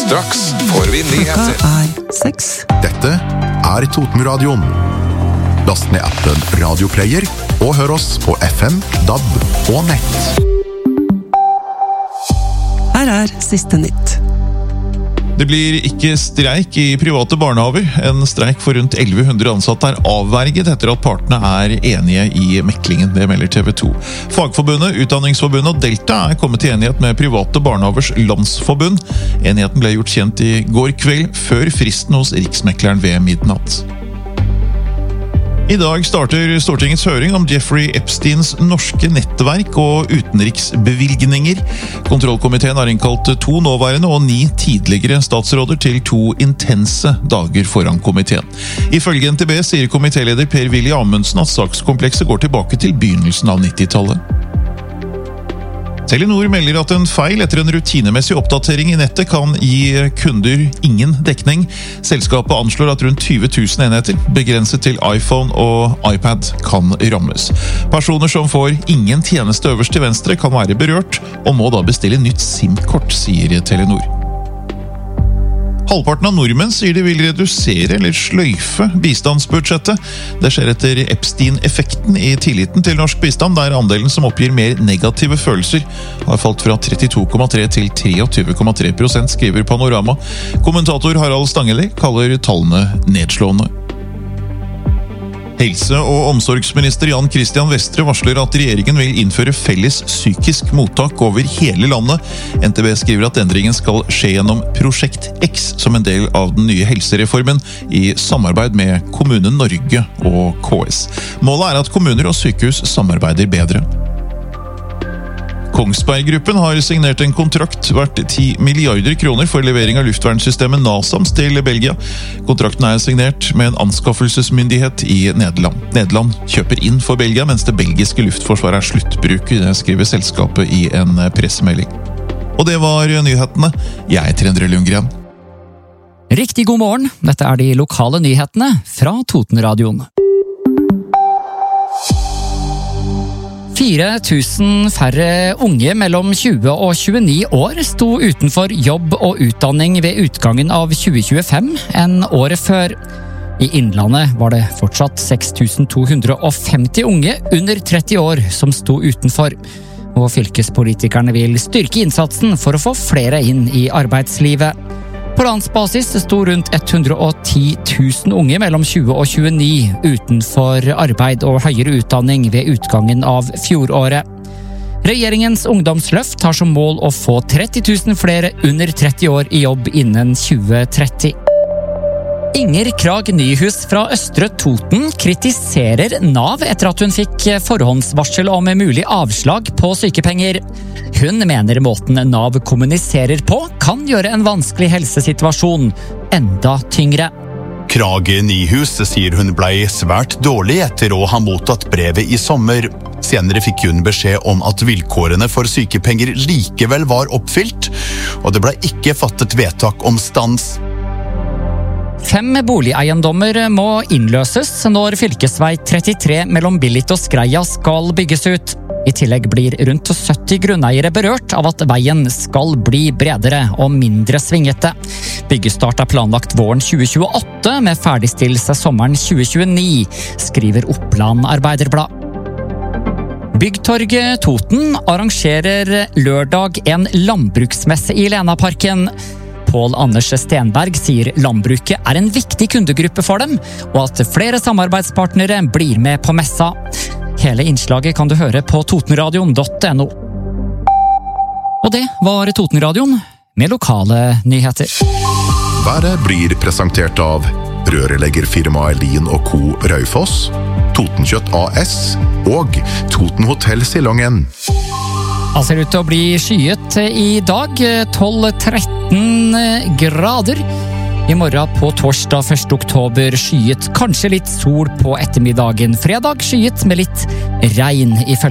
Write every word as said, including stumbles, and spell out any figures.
Straks får vi nyheter. Klokka er seks. Dette er Totenradioen. Last ned appen Radioplayer og hør oss på F M, D A B og nett. Her er siste nytt. Det blir ikke streik i private barnehaver. En streik for rundt elleve hundre ansatte er avverget etter at partene er enige i meklingen. Det melder T V to. Fagforbundet, Utdanningsforbundet og Delta er kommet til enighet med Private Barnehavers Landsforbund. Enigheten ble gjort kjent i går kveld, før fristen hos Riksmekleren ved midnatt. I dag starter Stortingets høring om Jeffrey Epsteins norske nettverk og utenriksbevilgninger. Kontrollkomiteen har innkalt to nåværende og ni tidligere statsråder til to intense dager foran komiteen. Ifølge N T B sier komitéleder Per-Willy Amundsen at sakskomplekset går tilbake til begynnelsen av nittitallet. Telenor melder at en feil etter en rutinemessig oppdatering i nettet kan gi kunder ingen dekning. Selskapet anslår at rundt tyve tusen enheter, begrenset til iPhone og iPad, kan rammes. Personer som får ingen tjeneste øverst til venstre kan være berørt, og må da bestille nytt SIM-kort, sier Telenor. Halvparten av nordmenn sier de vil redusere eller sløyfe bistandsbudsjettet. Det skjer etter Epstein-effekten i tilliten til norsk bistand, der andelen som oppgir mer negative følelser har falt fra trettito komma tre til treogtyve komma tre prosent, skriver Panorama. Kommentator Harald Stangelli kaller tallene nedslående. Helse- og omsorgsminister Jan Christian Vestre varsler at regjeringen vil innføre felles psykisk mottak over hele landet. N T B skriver at endringen skal skje gjennom Prosjekt X som en del av den nye helsereformen i samarbeid med Kommune Norge og K S. Målet er at kommuner og sykehus samarbeider bedre. Kongsberg-gruppen har signert en kontrakt verdt ti milliarder kroner for levering av luftvernsystemet NASAMS til Belgia. Kontrakten er signert med en anskaffelsesmyndighet i Nederland. Nederland kjøper inn for Belgia, mens det belgiske luftforsvaret er sluttbruker, det skriver selskapet i en pressemelding. Og det var nyhetene. Jeg heter Endre Lundgren. Riktig god morgen, dette er de lokale nyhetene fra Totenradioen. fire tusen færre unge mellom tjue og tjueni år sto utenfor jobb og utdanning ved utgangen av tjue tjuefem enn året før. I Innlandet var det fortsatt seks tusen to hundre og femti unge under tretti år som sto utenfor, og fylkespolitikerne vil styrke innsatsen for å få flere inn i arbeidslivet. På landsbasis sto rundt hundre og ti tusen unge mellom tjue og tjueni utenfor arbeid og høyere utdanning ved utgangen av fjoråret. Regjeringens ungdomsløft har som mål å få tretti tusen flere under tretti år i jobb innen tjue tretti. Inger Krag Nyhus fra Østre Toten kritiserer Nav etter at hun fikk forhåndsvarsel om mulig avslag på sykepenger. Hun mener måten Nav kommuniserer på kan gjøre en vanskelig helsesituasjon enda tyngre. Krag Nyhus sier hun ble svært dårlig etter å ha mottatt brevet i sommer. Senere fikk hun beskjed om at vilkårene for sykepenger likevel var oppfylt, og det ble ikke fattet vedtak om stans. Fem boligeiendommer må innløses når fylkesvei trettitre mellom Billit og Skreia skal bygges ut. I tillegg blir rundt sytti grunneiere berørt av at veien skal bli bredere og mindre svingete. Byggestart er planlagt våren tjue tjueåtte med ferdigstillelse sommeren tjue tjueni, skriver Oppland Arbeiderblad. Byggtorget Toten arrangerer lørdag en landbruksmesse i Lenaparken. Pål Anders Stenberg sier landbruket er en viktig kundegruppe for dem, og at flere samarbeidspartnere blir med på messa. Hele innslaget kan du høre på totenradion punktum no. Og det var Totenradioen med lokale nyheter. Været blir presentert av rørleggerfirmaet Lien og Co. Raufoss, Totenkjøtt A S og Toten Hotel Silongen. Det ser ut til å bli skyet i dag, tolv tretten grader. I morgen på torsdag første oktober skyet, kanskje litt sol på ettermiddagen. Fredag skyet med litt regn ifølge